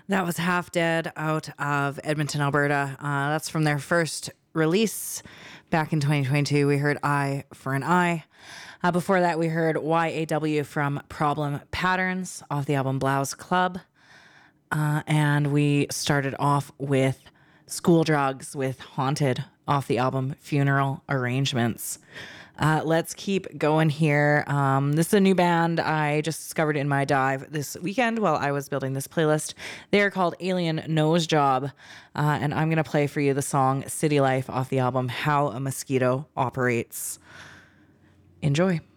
That was Half Dead out of Edmonton, Alberta. That's from their first release back in 2022. We heard Eye for an Eye. Before that, we heard YAW from Problem Patterns off the album Blouse Club. And we started off with School Drugs with Haunted off the album Funeral Arrangements. Let's keep going here. This is a new band I just discovered in my dive this weekend while I was building this playlist. They're called Alien Nose Job, and I'm going to play for you the song City Life off the album How a Mosquito Operates. Enjoy.